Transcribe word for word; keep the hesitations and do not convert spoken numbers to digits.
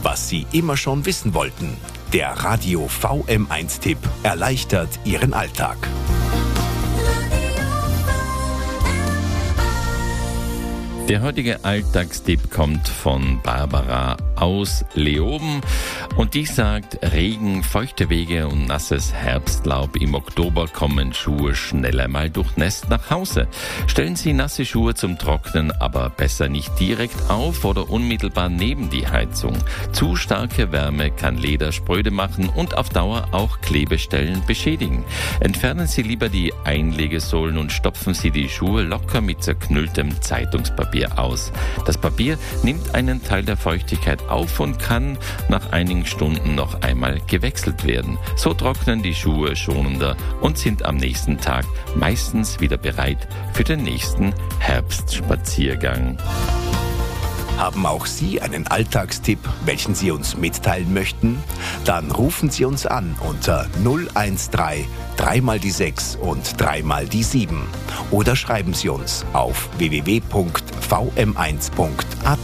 was Sie immer schon wissen wollten. Der Radio V M eins Tipp erleichtert Ihren Alltag. Der heutige Alltagstipp kommt von Barbara aus Leoben und die sagt, Regen, feuchte Wege und nasses Herbstlaub. Im Oktober kommen Schuhe schneller mal durchnässt nach Hause. Stellen Sie nasse Schuhe zum Trocknen, aber besser nicht direkt auf oder unmittelbar neben die Heizung. Zu starke Wärme kann Leder spröde machen und auf Dauer auch Klebestellen beschädigen. Entfernen Sie lieber die Einlegesohlen und stopfen Sie die Schuhe locker mit zerknülltem Zeitungspapier aus. Das Papier nimmt einen Teil der Feuchtigkeit auf und kann nach einigen Stunden noch einmal gewechselt werden. So trocknen die Schuhe schonender und sind am nächsten Tag meistens wieder bereit für den nächsten Herbstspaziergang. Haben auch Sie einen Alltagstipp, welchen Sie uns mitteilen möchten? Dann rufen Sie uns an unter null eins drei, dreimal die sechs und dreimal die sieben oder schreiben Sie uns auf w w w punkt v m eins punkt a t.